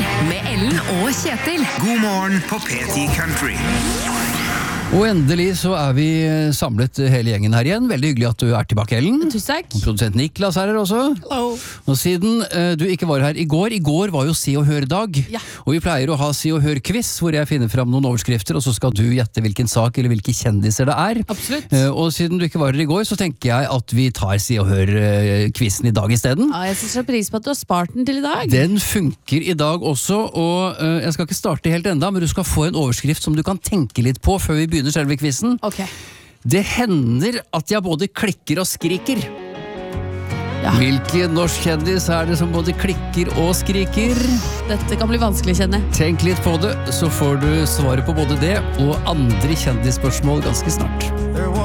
med Ellen og Kjetil. God morgen på P10 Country. Og endelig så vi samlet hele gjengen her igjen. Veldig hyggelig at du tilbake, Ellen. Tusen takk. Og produsent Niklas her også. Hello. Og siden du ikke var her i går var jo Se og Hør-dag. Ja. Og vi pleier å ha Se og Hør-quiz, hvor jeg finner fram noen overskrifter, og så skal du gjette hvilken sak eller hvilke kjendiser det er. Absolutt. Og siden du ikke var her i går, så tenker jeg at vi tar Se og Hør-quizen i dag i stedet. Ja, jeg setter pris på at du har spart den til i dag. Den funker i dag også, og jeg skal ikke starte helt enda, men du skal få en overskrift som du kan tenke litt på før vi begynner selve quizen. Ok. Det hender at jeg både klikker og skriker. Ja. Hvilken norsk kjendis det som både klikker og skriker? Dette kan bli vanskelig, kjenner jeg. Tenk litt på det, så får du svaret på både det og andre kjendisspørsmål ganske snart.